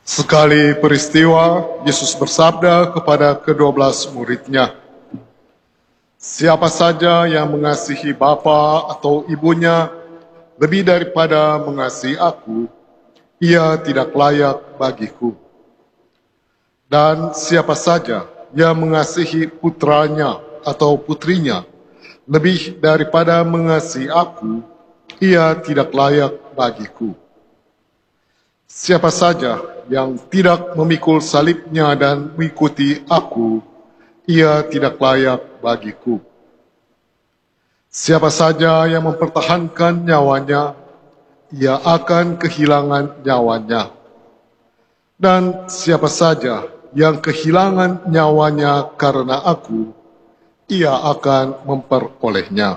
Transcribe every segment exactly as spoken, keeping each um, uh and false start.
Sekali peristiwa, Yesus bersabda kepada kedua belas muridnya, "Siapa saja yang mengasihi bapa atau ibunya lebih daripada mengasihi aku, ia tidak layak bagiku. Dan siapa saja yang mengasihi putranya atau putrinya lebih daripada mengasihi aku, ia tidak layak bagiku. Siapa saja yang tidak memikul salibnya dan mengikuti aku, ia tidak layak bagiku. Siapa saja yang mempertahankan nyawanya, ia akan kehilangan nyawanya. Dan siapa saja yang kehilangan nyawanya karena aku, ia akan memperolehnya.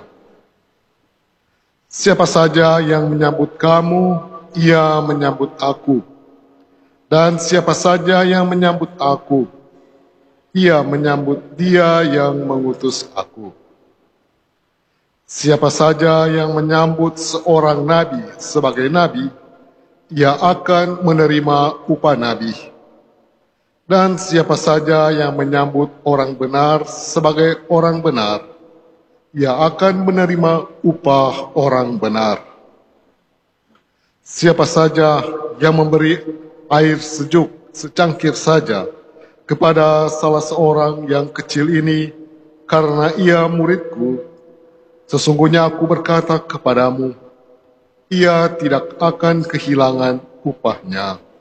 Siapa saja yang menyambut kamu, ia menyambut aku. Dan siapa saja yang menyambut aku, ia menyambut dia yang mengutus aku. Siapa saja yang menyambut seorang nabi sebagai nabi, ia akan menerima upah nabi. Dan siapa saja yang menyambut orang benar sebagai orang benar, ia akan menerima upah orang benar. Siapa saja yang memberi air sejuk secangkir saja kepada salah seorang yang kecil ini karena ia muridku, sesungguhnya aku berkata kepadamu, ia tidak akan kehilangan upahnya."